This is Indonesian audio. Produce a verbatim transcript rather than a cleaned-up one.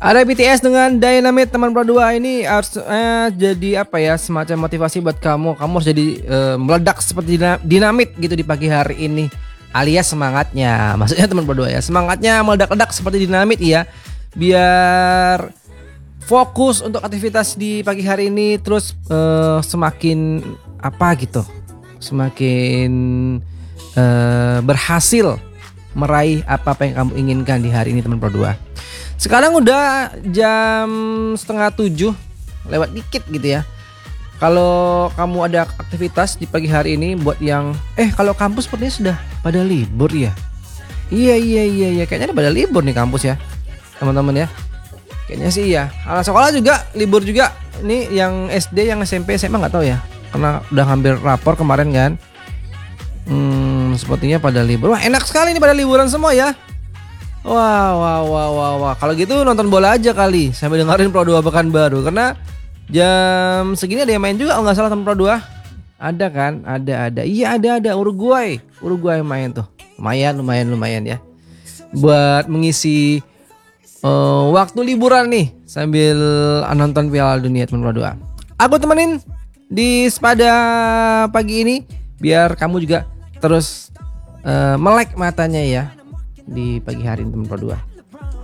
Ada B T S dengan Dynamite teman Pro dua ini harus eh, jadi apa ya, semacam motivasi buat kamu. Kamu harus jadi eh, meledak seperti dinamit gitu di pagi hari ini. Alias semangatnya, maksudnya teman Pro dua ya, semangatnya meledak-ledak seperti dinamit ya. Biar fokus untuk aktivitas di pagi hari ini, terus eh, semakin apa gitu, semakin eh, berhasil meraih apa-apa yang kamu inginkan di hari ini teman Pro dua. Sekarang udah jam setengah tujuh, lewat dikit gitu ya. Kalau kamu ada aktivitas di pagi hari ini buat yang eh kalau kampus sepertinya sudah pada libur ya. Iya iya iya iya kayaknya ada pada libur nih kampus ya, teman-teman ya. Kayaknya sih iya. Anak sekolah juga libur juga. Ini yang S D, yang S M P, S M A nggak tahu ya. Karena udah hampir rapor kemarin kan. Hmm, sepertinya pada libur. Wah, enak sekali nih pada liburan semua ya. Wah, wah, wah, wah, wah. Kalau gitu nonton bola aja kali sambil dengerin Pro dua Pekanbaru. Karena jam segini ada yang main juga, kalau nggak salah teman Pro dua. Ada kan? Ada, ada. Iya, ada, ada. Uruguay. Uruguay main tuh. Lumayan, lumayan, lumayan ya. Buat mengisi uh, waktu liburan nih sambil nonton Piala Dunia teman Pro dua. Aku temenin di pada pagi ini biar kamu juga terus uh, melek matanya ya di pagi hari ini teman Pro dua.